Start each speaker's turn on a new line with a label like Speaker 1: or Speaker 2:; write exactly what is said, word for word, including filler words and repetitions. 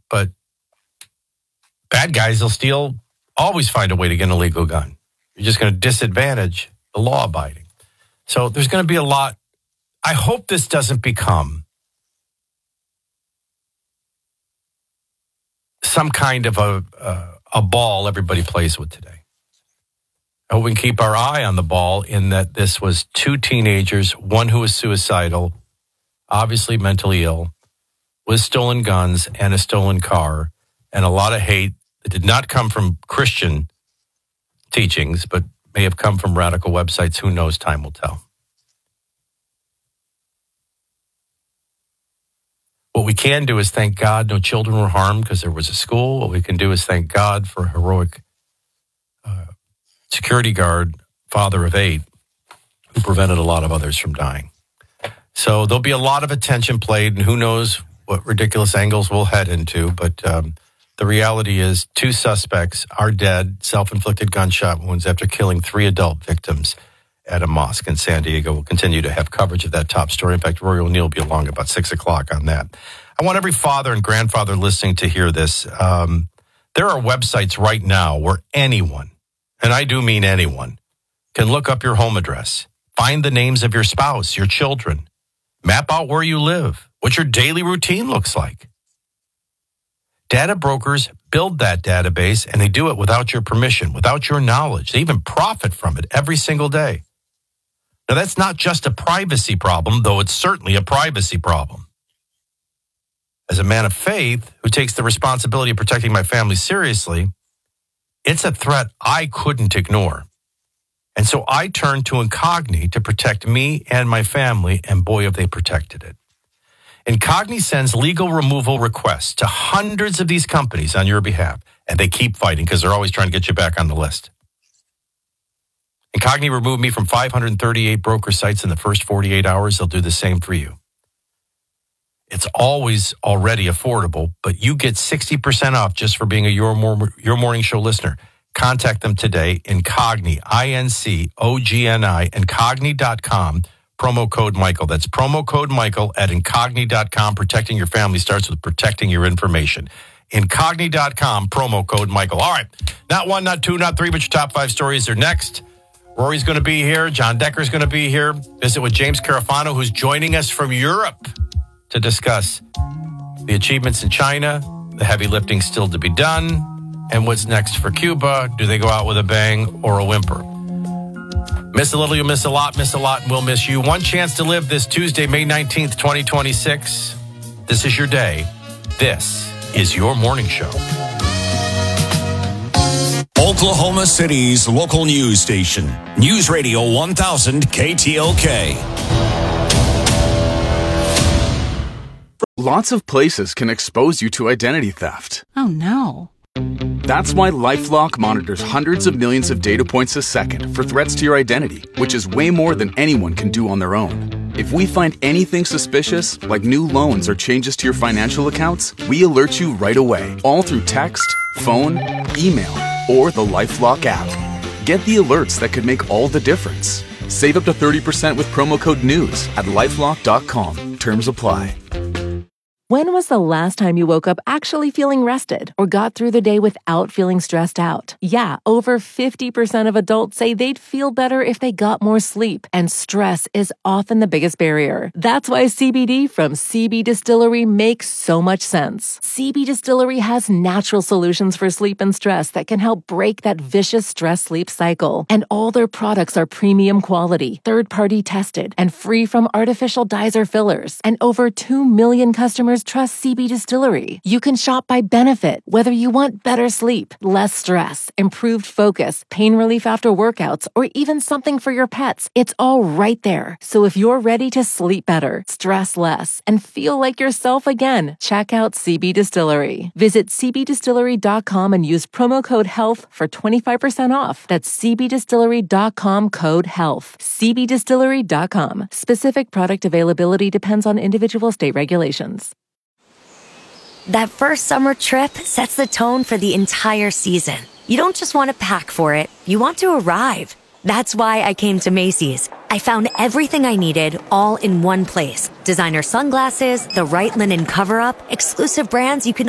Speaker 1: but bad guys will steal, always find a way to get an illegal gun. You're just going to disadvantage the law-abiding. So there's going to be a lot. I hope this doesn't become some kind of a, a, a ball everybody plays with today. I hope we can keep our eye on the ball in that this was two teenagers, one who was suicidal, obviously mentally ill, with stolen guns and a stolen car, and a lot of hate that did not come from Christian teachings, but may have come from radical websites. Who knows? Time will tell. What we can do is thank God no children were harmed because there was a school. What we can do is thank God for a heroic uh, security guard, father of eight, who prevented a lot of others from dying. So there'll be a lot of attention played, and who knows what ridiculous angles we'll head into. But um, the reality is two suspects are dead, self-inflicted gunshot wounds after killing three adult victims at a mosque in San Diego. We'll continue to have coverage of that top story. In fact, Rory O'Neill will be along about six o'clock on that. I want every father and grandfather listening to hear this. Um, there are websites right now where anyone, and I do mean anyone, can look up your home address, find the names of your spouse, your children, map out where you live, what your daily routine looks like. Data brokers build that database, and they do it without your permission, without your knowledge. They even profit from it every single day. Now, that's not just a privacy problem, though it's certainly a privacy problem. As a man of faith who takes the responsibility of protecting my family seriously, it's a threat I couldn't ignore. And so I turned to Incogni to protect me and my family, and boy, have they protected it. Incogni sends legal removal requests to hundreds of these companies on your behalf, and they keep fighting because they're always trying to get you back on the list. Incogni removed me from five hundred thirty-eight broker sites in the first forty-eight hours. They'll do the same for you. It's always already affordable, but you get sixty percent off just for being a Your, Mor- Your Morning Show listener. Contact them today, Incogni, I N C O G N I, Incogni dot com, promo code Michael. That's promo code Michael at Incogni dot com. Protecting your family starts with protecting your information. Incogni dot com, promo code Michael. All right, not one, not two, not three, but your top five stories are next. Rory's going to be here. John Decker's going to be here. Visit with James Carafano, who's joining us from Europe to discuss the achievements in China, the heavy lifting still to be done, and what's next for Cuba. Do they go out with a bang or a whimper? Miss a little, you miss a lot, miss a lot, and we'll miss you. One chance to live this Tuesday, May nineteenth, twenty twenty-six. This is your day. This is your morning show.
Speaker 2: Oklahoma City's local news station. News Radio one thousand K T L K.
Speaker 3: Lots of places can expose you to identity theft.
Speaker 4: Oh, no.
Speaker 3: That's why LifeLock monitors hundreds of millions of data points a second for threats to your identity, which is way more than anyone can do on their own. If we find anything suspicious, like new loans or changes to your financial accounts, we alert you right away, all through text, phone, email, or the LifeLock app. Get the alerts that could make all the difference. Save up to thirty percent with promo code NEWS at lifelock dot com. Terms apply.
Speaker 5: When was the last time you woke up actually feeling rested or got through the day without feeling stressed out? Yeah, over fifty percent of adults say they'd feel better if they got more sleep, and stress is often the biggest barrier. That's why C B D from C B Distillery makes so much sense. C B Distillery has natural solutions for sleep and stress that can help break that vicious stress-sleep cycle. And all their products are premium quality, third-party tested, and free from artificial dyes or fillers. And over two million customers trust C B Distillery. You can shop by benefit, whether you want better sleep, less stress, improved focus, pain relief after workouts, or even something for your pets. It's all right there. So if you're ready to sleep better, stress less, and feel like yourself again, check out C B Distillery. Visit c b distillery dot com and use promo code HEALTH for twenty-five percent off. That's c b distillery dot com, code HEALTH. c b distillery dot com. Specific product availability depends on individual state regulations.
Speaker 6: That first summer trip sets the tone for the entire season. You don't just want to pack for it, you want to arrive. That's why I came to Macy's. I found everything I needed all in one place. Designer sunglasses, the right linen cover-up, exclusive brands you can